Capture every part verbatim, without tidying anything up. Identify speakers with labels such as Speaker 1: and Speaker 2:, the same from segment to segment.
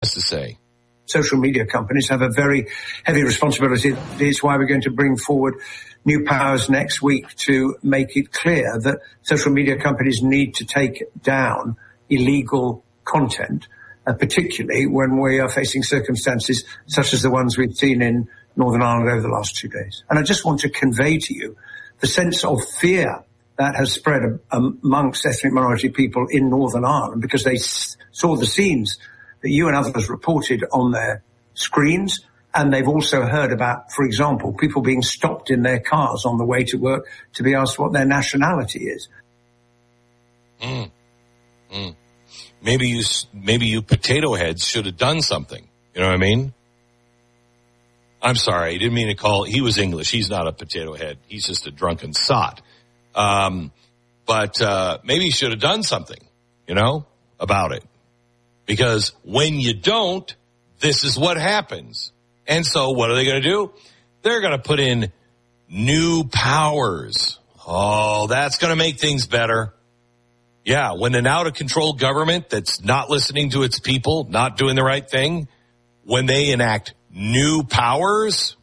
Speaker 1: to say.
Speaker 2: Social media companies have a very heavy responsibility. It's why we're going to bring forward new powers next week to make it clear that social media companies need to take down illegal content, uh, particularly when we are facing circumstances such as the ones we've seen in Northern Ireland over the last two days. And I just want to convey to you the sense of fear that has spread amongst ethnic minority people in Northern Ireland because they s- saw the scenes that you and others reported on their screens. And they've also heard about, for example, people being stopped in their cars on the way to work to be asked what their nationality is.
Speaker 1: Mm. Mm. Maybe you, maybe you potato heads should have done something. You know what I mean? I'm sorry, I didn't mean to call. He was English. He's not a potato head. He's just a drunken sot. Um, but uh, maybe you should have done something, you know, about it. Because when you don't, this is what happens. And so what are they going to do? They're going to put in new powers. Oh, that's going to make things better. Yeah, when an out-of-control government that's not listening to its people, not doing the right thing, when they enact new powers,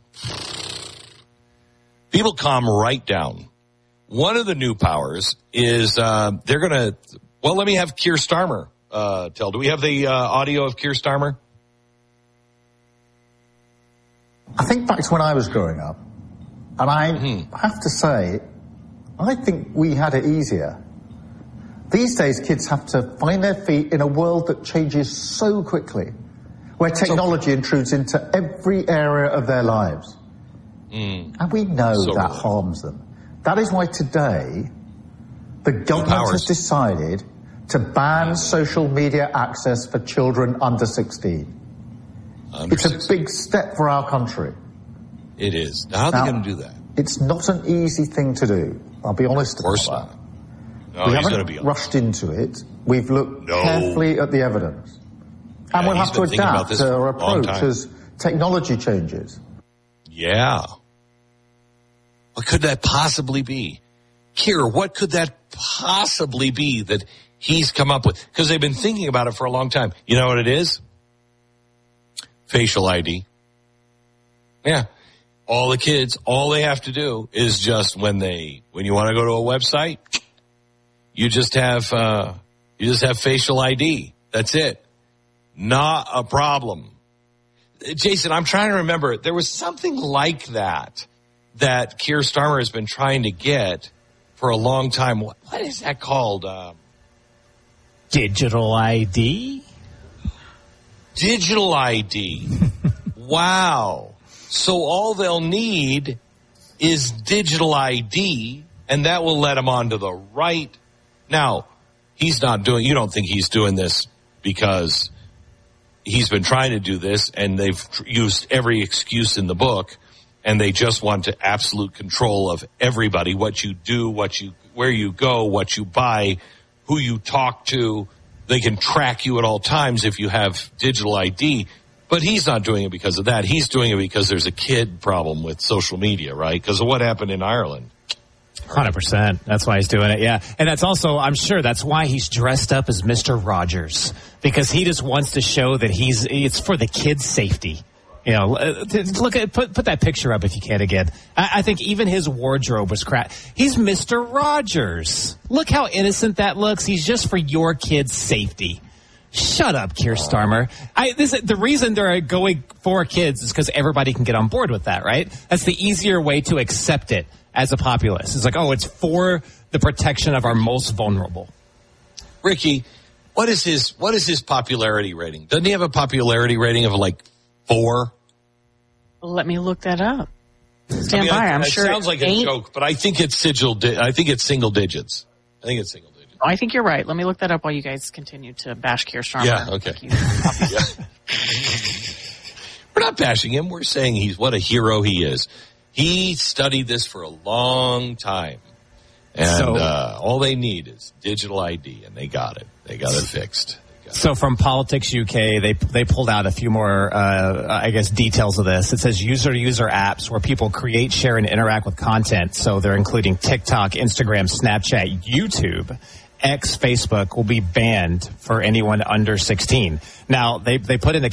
Speaker 1: people calm right down. One of the new powers is uh, they're going to, well, let me have Keir Starmer uh, tell. Do we have the uh, audio of Keir Starmer?
Speaker 3: I think back to when I was growing up, and I mm-hmm. have to say, I think we had it easier. These days, kids have to find their feet in a world that changes so quickly, where technology so, intrudes into every area of their lives. Mm. And we know so that really. harms them. That is why today, the government has decided to ban social media access for children under sixteen. Under it's sixteen. A big step for our country.
Speaker 1: It is. How are now, they going to do that?
Speaker 3: It's not an easy thing to do. I'll be honest about that.
Speaker 1: Not. No,
Speaker 3: we
Speaker 1: he's
Speaker 3: haven't
Speaker 1: be
Speaker 3: rushed into it. We've looked
Speaker 1: no.
Speaker 3: carefully at the evidence.
Speaker 1: Yeah,
Speaker 3: and we'll have to adapt to our approach as technology changes.
Speaker 1: Yeah. What could that possibly be? Keir, what could that possibly be that he's come up with? Because they've been thinking about it for a long time. You know what it is? Facial I D. Yeah. All the kids, all they have to do is just when they, when you want to go to a website, you just have, uh, you just have facial I D. That's it. Not a problem. Jason, I'm trying to remember. There was something like that that Keir Starmer has been trying to get for a long time. What, what is that called? Um,
Speaker 4: Digital I D?
Speaker 1: Digital I D. Wow. So all they'll need is digital I D, and that will let them onto the right. Now, he's not doing, you don't think he's doing this because he's been trying to do this and they've used every excuse in the book and they just want to absolute control of everybody, what you do, what you, where you go, what you buy, who you talk to. They can track you at all times if you have digital I D. But he's not doing it because of that. He's doing it because there's a kid problem with social media, right? Because of what happened in Ireland.
Speaker 4: one hundred percent. That's why he's doing it, yeah. And that's also, I'm sure that's why he's dressed up as Mister Rogers. Because he just wants to show that he's, it's for the kids' safety. You know, look at, put, put that picture up if you can again. I, I think even his wardrobe was crap. He's Mister Rogers. Look how innocent that looks. He's just for your kids' safety. Shut up, Keir Starmer. I, this, the reason they're going for kids is because everybody can get on board with that, right? That's the easier way to accept it as a populace. It's like, oh, it's for the protection of our most vulnerable.
Speaker 1: Ricky, what is his, what is his popularity rating? Doesn't he have a popularity rating of like four?
Speaker 5: Let me look that up. Stand
Speaker 1: I mean,
Speaker 5: by.
Speaker 1: I,
Speaker 5: I'm
Speaker 1: it
Speaker 5: sure
Speaker 1: sounds like
Speaker 5: a
Speaker 1: ain't. joke, but I think it's sigil. Di- I think it's single digits. I think it's single digits.
Speaker 5: I think you're right. Let me look that up while you guys continue to bash Keir Starmer.
Speaker 1: Yeah, okay. Yeah. We're not bashing him. We're saying he's what a hero he is. He studied this for a long time. And so, uh, all they need is digital I D, and they got it. They got it fixed. Got
Speaker 4: so
Speaker 1: it.
Speaker 4: From Politics U K, they they pulled out a few more, uh, I guess, details of this. It says user-to-user apps where people create, share, and interact with content. So they're including TikTok, Instagram, Snapchat, YouTube. X, Facebook will be banned for anyone under sixteen. Now, they they put in the